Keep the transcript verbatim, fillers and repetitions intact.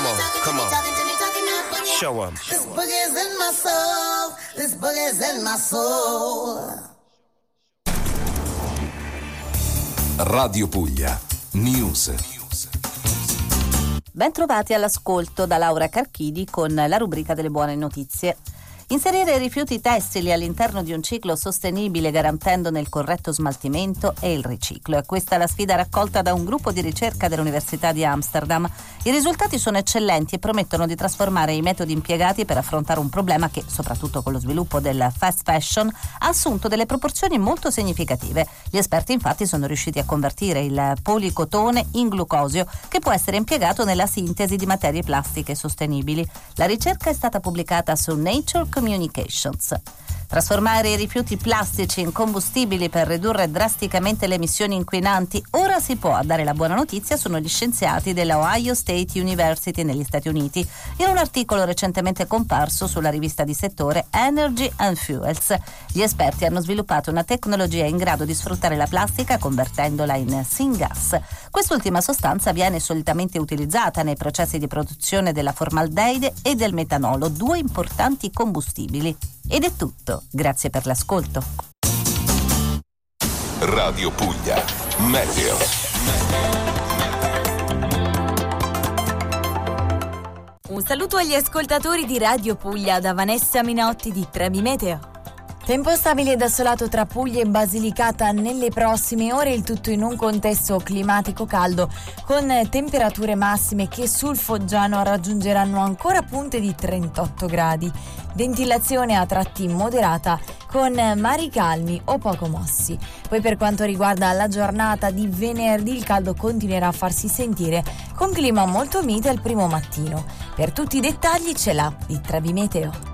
Come on, come on. Show 'em. This boogie's in my soul. This boogie's in my soul. Radio Puglia News. Ben trovati all'ascolto da Laura Carchidi con la rubrica delle buone notizie. Inserire rifiuti tessili all'interno di un ciclo sostenibile garantendone il corretto smaltimento e il riciclo. È questa la sfida raccolta da un gruppo di ricerca dell'Università di Amsterdam. I risultati sono eccellenti e promettono di trasformare i metodi impiegati per affrontare un problema che, soprattutto con lo sviluppo del fast fashion, ha assunto delle proporzioni molto significative. Gli esperti infatti sono riusciti a convertire il policotone in glucosio, che può essere impiegato nella sintesi di materie plastiche sostenibili. La ricerca è stata pubblicata su Nature Communications. Trasformare i rifiuti plastici in combustibili per ridurre drasticamente le emissioni inquinanti. Ora si può. A dare la buona notizia sono gli scienziati della Ohio State University negli Stati Uniti, in un articolo recentemente comparso sulla rivista di settore Energy and Fuels. Gli esperti hanno sviluppato una tecnologia in grado di sfruttare la plastica convertendola in syngas. Quest'ultima sostanza viene solitamente utilizzata nei processi di produzione della formaldeide e del metanolo, due importanti combustibili. Ed è tutto. Grazie per l'ascolto. Radio Puglia Meteo. Un saluto agli ascoltatori di Radio Puglia da Vanessa Minotti di Premi Meteo. Tempo stabile ed assolato tra Puglia e Basilicata nelle prossime ore, il tutto in un contesto climatico caldo con temperature massime che sul Foggiano raggiungeranno ancora punte di trentotto gradi. Ventilazione a tratti moderata con mari calmi o poco mossi. Poi per quanto riguarda la giornata di venerdì, il caldo continuerà a farsi sentire con clima molto mite al primo mattino. Per tutti i dettagli c'è l'app di Trebi Meteo.